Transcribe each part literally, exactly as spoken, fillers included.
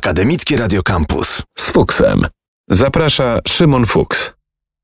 Akademickie Radio Campus. Z Fuksem. Zaprasza Szymon Fuks.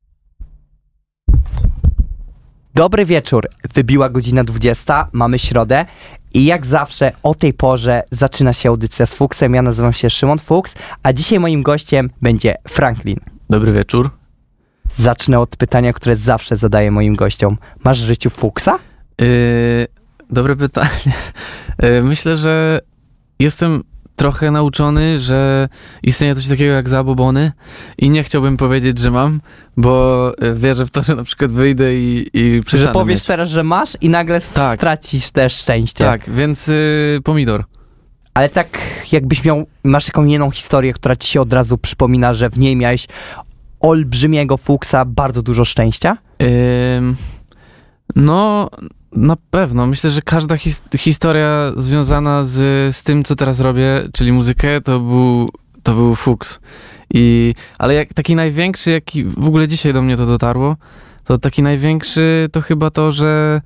Dobry wieczór. Wybiła godzina dwudziesta, mamy środę i jak zawsze o tej porze zaczyna się audycja z Fuksem. Ja nazywam się Szymon Fuks, a dzisiaj moim gościem będzie Franklin. Dobry wieczór. Zacznę od pytania, które zawsze zadaję moim gościom. Masz w życiu Fuksa? Yy, dobre pytanie. Yy, myślę, że jestem trochę nauczony, że istnieje coś takiego jak zabobony i nie chciałbym powiedzieć, że mam, bo wierzę w to, że na przykład wyjdę i, i przestanę Że powiesz mieć. teraz, że masz i nagle Tak. stracisz też szczęście. Tak, więc yy, pomidor. Ale tak jakbyś miał, masz taką jedną historię, która ci się od razu przypomina, że w niej miałeś olbrzymiego Fuksa, bardzo dużo szczęścia? Yy, no, na pewno. Myślę, że każda his- historia związana z, z tym, co teraz robię, czyli muzykę, to był, to był Fuks. I, ale jak, taki największy, jaki w ogóle dzisiaj do mnie to dotarło, to taki największy to chyba to, że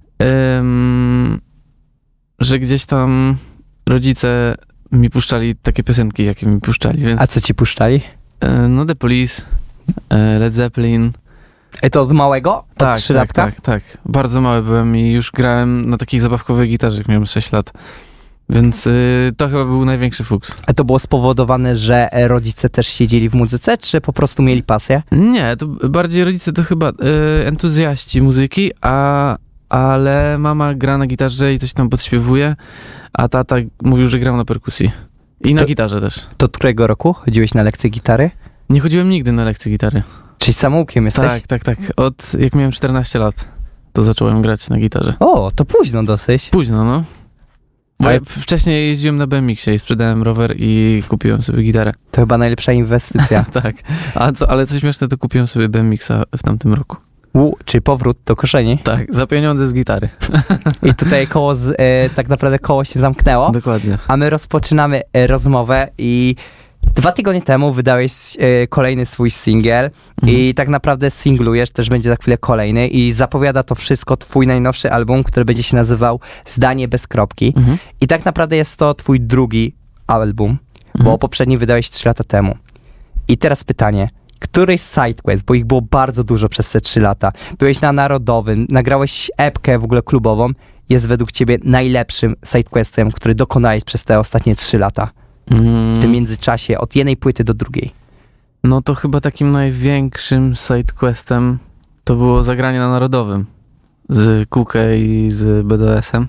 ym, że gdzieś tam rodzice mi puszczali takie piosenki, jakie mi puszczali, więc... A co ci puszczali? Yy, no The Police, yy, Led Zeppelin... E to od małego? Od Tak, trzy tak, latka? tak, tak. Bardzo mały byłem i już grałem na takiej zabawkowej gitarze, jak miałem sześć lat. Więc y, to chyba był największy Fuks. A to było spowodowane, że rodzice też siedzieli w muzyce, czy po prostu mieli pasję? Nie, to bardziej rodzice to chyba y, entuzjaści muzyki, a, ale mama gra na gitarze i coś tam podśpiewuje, a tata mówił, że grał na perkusji. I na To- gitarze też. To od którego roku chodziłeś na lekcje gitary? Nie chodziłem nigdy na lekcje gitary. Czyli samoukiem jesteś? Tak, tak, tak. Od jak miałem czternaście lat, to zacząłem grać na gitarze. O, to późno dosyć. Późno, no. Bo Ale- ja wcześniej jeździłem na B M X ie i sprzedałem rower i kupiłem sobie gitarę. To chyba najlepsza inwestycja. Tak. A co, ale co śmieszne, to kupiłem sobie B M X a w tamtym roku. U, czyli powrót do korzeni. Tak, za pieniądze z gitary. I tutaj koło, z, e, tak naprawdę koło się zamknęło, Dokładnie. a my rozpoczynamy e, rozmowę i dwa tygodnie temu wydałeś e, kolejny swój singiel i tak naprawdę singlujesz, też będzie za chwilę kolejny i zapowiada to wszystko twój najnowszy album, który będzie się nazywał Zdanie bez kropki. Mhm. I tak naprawdę jest to twój drugi album, bo Mhm. poprzedni wydałeś trzy lata temu. I teraz pytanie, któryś z sidequest, bo ich było bardzo dużo przez te trzy lata, byłeś na Narodowym, nagrałeś epkę w ogóle klubową, jest według ciebie najlepszym sidequestem, który dokonałeś przez te ostatnie trzy lata? Mm, W tym międzyczasie, od jednej płyty do drugiej. No to chyba takim największym sidequestem to było zagranie na Narodowym z Kukę i z B D S em.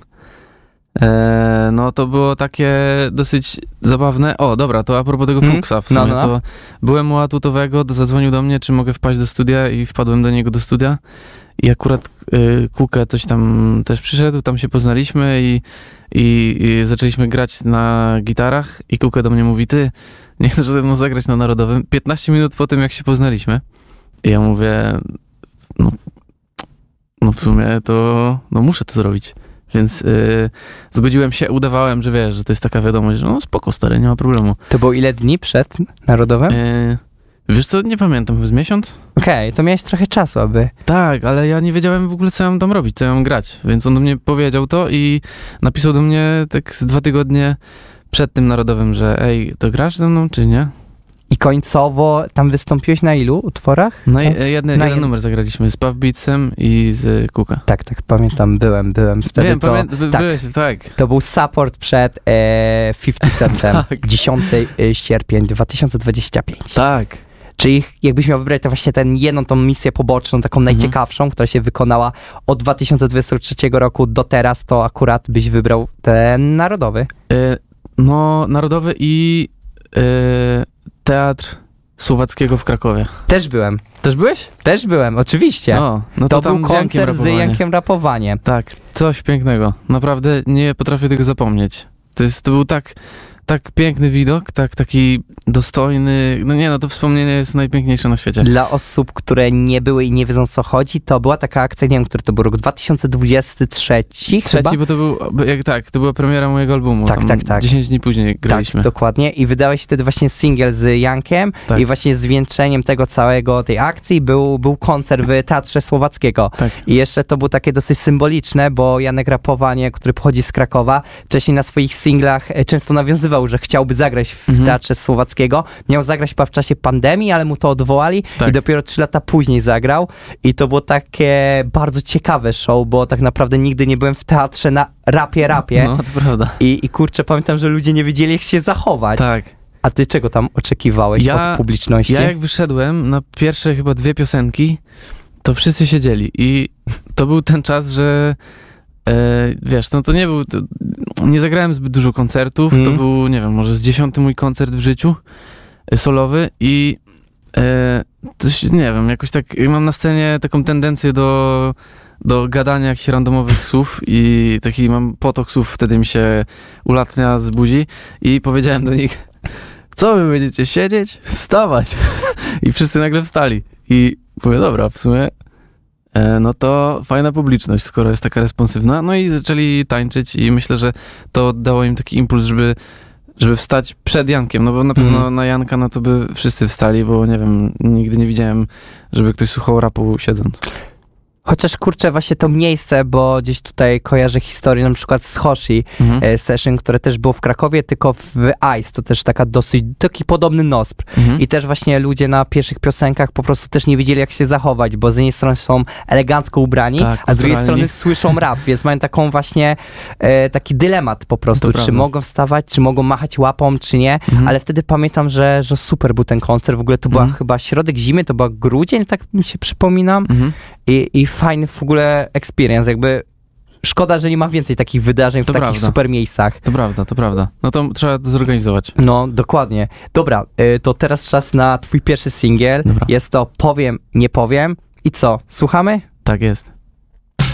E, no to było takie dosyć zabawne. O, dobra, to a propos tego Mhm. Fuksa w No, sumie, no. to byłem u Atutowego, to zadzwonił do mnie, czy mogę wpaść do studia i wpadłem do niego do studia i akurat y, Kukę coś tam też przyszedł, tam się poznaliśmy i, i, i zaczęliśmy grać na gitarach i Kukę do mnie mówi, ty, nie chcesz ze mną zagrać na Narodowym? piętnaście minut po tym, jak się poznaliśmy. I ja mówię, no, no w sumie to no muszę to zrobić. Więc yy, zgodziłem się, udawałem, że wiesz, że to jest taka wiadomość, że no spoko stary, nie ma problemu. To było ile dni przed Narodowym? Yy, wiesz co, nie pamiętam, z miesiąc? Okej, to miałeś trochę czasu, aby... Tak, ale ja nie wiedziałem w ogóle, co ja mam tam robić, co ja mam grać. Więc on do mnie powiedział to i napisał do mnie tak z dwa tygodnie przed tym Narodowym, że ej, to grasz ze mną, czy nie? I końcowo tam wystąpiłeś na ilu utworach? No Tam? i jedne, na jeden jed- numer zagraliśmy z Puff Beatsem i z Kuka. Tak, tak, pamiętam, byłem, byłem. Wtedy Wiem, to... pamię- by, tak. byłeś, tak. To był support przed e, pięćdziesiątym Centem, Tak. dziesiątego sierpnia dwa tysiące dwudziestego piątego. Tak. Czyli jakbyś miał wybrać to właśnie tę jedną tą misję poboczną, taką Mhm. najciekawszą, która się wykonała od dwa tysiące dwudziestego trzeciego roku do teraz, to akurat byś wybrał ten Narodowy. Y, no, Narodowy i y, Teatr Słowackiego w Krakowie. Też byłem, Też byłeś? też byłem, oczywiście. No, no to, to tam był z Jankiem koncert z rapowanie. Jankiem Rapowaniem. Tak, coś pięknego. Naprawdę nie potrafię tego zapomnieć. To, jest, to był tak, tak piękny widok, tak taki dostojny. No nie, no to wspomnienie jest najpiękniejsze na świecie. Dla osób, które nie były i nie wiedzą, co chodzi, to była taka akcja, nie wiem, który to był rok dwa tysiące dwudziesty trzeci chyba? Trzeci, bo to był, jak, tak, to była premiera mojego albumu. Tak, tam tak, tak. dziesięć dni później graliśmy. Tak, dokładnie. I wydałeś wtedy właśnie singiel z Jankiem Tak. i właśnie zwieńczeniem tego całego, tej akcji był, był koncert w Teatrze Słowackiego. Tak. I jeszcze to było takie dosyć symboliczne, bo Janek Rapowanie, który pochodzi z Krakowa, wcześniej na swoich singlach e, często nawiązywał oczekiwał, że chciałby zagrać w Mhm. Teatrze Słowackiego. Miał zagrać chyba w czasie pandemii, ale mu to odwołali Tak. i dopiero trzy lata później zagrał. I to było takie bardzo ciekawe show, bo tak naprawdę nigdy nie byłem w teatrze na rapie, rapie. No, to prawda. I, I kurczę, pamiętam, że ludzie nie wiedzieli, jak się zachować. Tak. A ty czego tam oczekiwałeś Ja- od publiczności? Ja jak wyszedłem na pierwsze chyba dwie piosenki, to wszyscy siedzieli i to był ten czas, że e, wiesz, no to nie był, to, nie zagrałem zbyt dużo koncertów, Mm. to był, nie wiem, może z dziesiąty mój koncert w życiu e, solowy i e, coś, nie wiem, jakoś tak mam na scenie taką tendencję do, do gadania jakichś randomowych słów i taki mam potok słów, wtedy mi się ulatnia z buzi i powiedziałem do nich: co wy będziecie siedzieć? Wstawać. I wszyscy nagle wstali. I mówię, dobra, w sumie e, no to fajna publiczność, skoro jest taka responsywna. No i zaczęli tańczyć i myślę, że to dało im taki impuls, żeby, żeby wstać przed Jankiem. No bo na pewno Mhm. na Janka no to by wszyscy wstali, bo nie wiem, nigdy nie widziałem, żeby ktoś słuchał rapu siedząc. Chociaż kurczę, właśnie to miejsce, bo gdzieś tutaj kojarzę historię na przykład z Hoshi Mhm. e, Session, które też było w Krakowie, tylko w Ice, to też taka dosyć, taki podobny Nospr. Mhm. I też właśnie ludzie na pierwszych piosenkach po prostu też nie wiedzieli, jak się zachować, bo z jednej strony są elegancko ubrani, Tak, a z drugiej kulturalni. strony słyszą rap, więc mają taką właśnie e, taki dylemat po prostu, To czy prawda. mogą wstawać, czy mogą machać łapą, czy nie, Mhm. ale wtedy pamiętam, że, że super był ten koncert, w ogóle to była Mhm. chyba środek zimy, to była grudzień, tak mi się przypominam. Mhm. I, I fajny w ogóle experience, jakby szkoda, że nie ma więcej takich wydarzeń To w takich prawda. super miejscach. To prawda, to prawda. No to trzeba to zorganizować. No, dokładnie. Dobra, y, to teraz czas na twój pierwszy singiel. Dobra. Jest to Powiem, nie powiem. I co, słuchamy? Tak jest.